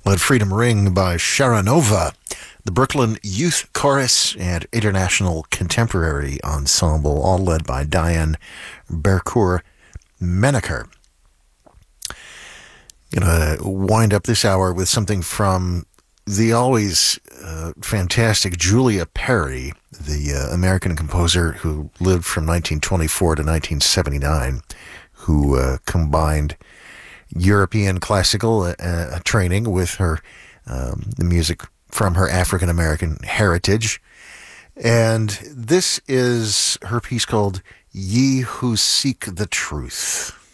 Let Freedom Ring by Sharanova, the Brooklyn Youth Chorus and International Contemporary Ensemble, all led by Diane Bercourt Menaker. Gonna wind up this hour with something from the always fantastic Julia Perry, the American composer who lived from 1924 to 1979, who combined European classical training with her the music from her African American heritage. And this is her piece called Ye Who Seek the Truth.